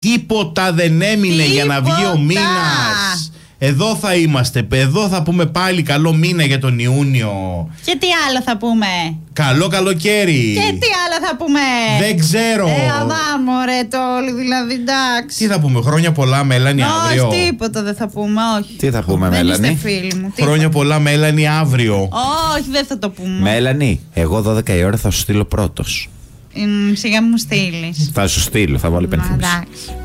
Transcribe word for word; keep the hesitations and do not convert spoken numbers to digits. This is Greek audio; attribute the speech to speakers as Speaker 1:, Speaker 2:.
Speaker 1: Τίποτα δεν έμεινε. Τίποτα. Για να βγει ο μήνας. Εδώ θα είμαστε. Εδώ θα πούμε πάλι καλό μήνα για τον Ιούνιο.
Speaker 2: Και τι άλλο θα πούμε?
Speaker 1: Καλό καλοκαίρι.
Speaker 2: Και τι άλλο θα πούμε?
Speaker 1: Δεν ξέρω.
Speaker 2: Ε, αδάμ, ρε, το όλοι δηλαδή, εντάξει.
Speaker 1: Τι θα πούμε, χρόνια πολλά, Μέλανη, αύριο?
Speaker 2: Όχι, τίποτα δεν θα πούμε, όχι.
Speaker 3: Τι θα πούμε,
Speaker 2: δεν
Speaker 3: Μέλανη?
Speaker 2: Είστε φίλοι μου.
Speaker 1: Χρόνια πολλά, Μέλανη, αύριο.
Speaker 2: Όχι, δεν θα το πούμε.
Speaker 3: Μέλανη, εγώ δώδεκα η ώρα θα σου στείλω πρώτος.
Speaker 2: Σιγά μου στείλεις.
Speaker 3: Θα σου στείλω, θα βάλω υπενθύμηση.
Speaker 2: Εντάξει.